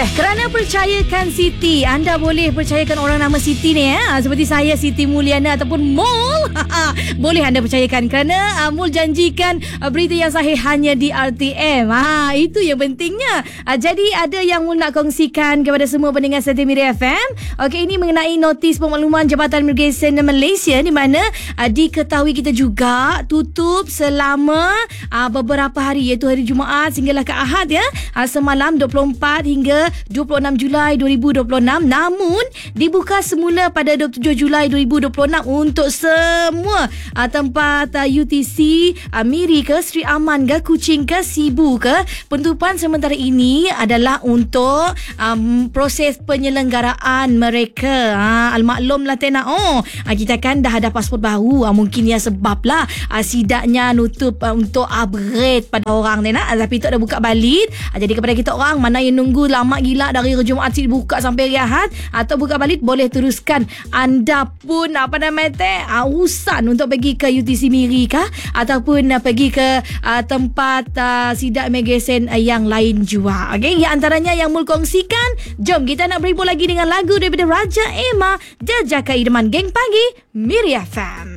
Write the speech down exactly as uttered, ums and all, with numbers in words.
Okey, kerana percayakan Siti. Anda boleh percayakan orang nama Siti ni ya. Seperti saya, Siti Mulyana ataupun Mul. Boleh anda percayakan kerana uh, Mul janjikan uh, berita yang sahih hanya di R T M. Ha, itu yang pentingnya. Uh, jadi ada yang Mul nak kongsikan kepada semua pendengar setia Mira F M. Okey, ini mengenai notis pengmakluman Jabatan Imigresen Malaysia di mana uh, diketahui kita juga tutup selama uh, beberapa hari, iaitu hari Jumaat sehinggalah ke Ahad ya. Uh, semalam dua puluh empat hingga dua puluh enam Julai dua ribu dua puluh enam, namun dibuka semula pada dua puluh tujuh Julai dua ribu dua puluh enam untuk semua uh, tempat uh, U T C uh, Miri ke, Sri Aman ke, Kuching ke, Sibu ke. Penutupan sementara ini adalah untuk um, proses penyelenggaraan mereka. Ha, al-maklumlah tena. Oh, uh, kita kan dah ada pasport baru. Uh, mungkin ya sebablah uh, sidaknya nutup uh, untuk upgrade pada orang tena. Uh, tapi tu dah buka balik. Uh, jadi kepada kita orang mana yang nunggu lama gila dari hari Jumaat buka sampai hari Ahad atau buka balik, boleh teruskan. Anda pun apa nama teh uh, urusan untuk pergi ke U T C Miri kah ataupun uh, pergi ke uh, tempat uh, sidak Imigresen uh, yang lain juga. Okey, yang antaranya yang Mul kongsikan. Jom kita nak berhibur lagi dengan lagu daripada Raja Emma, Jejaka Idaman Geng Pagi Miri F M.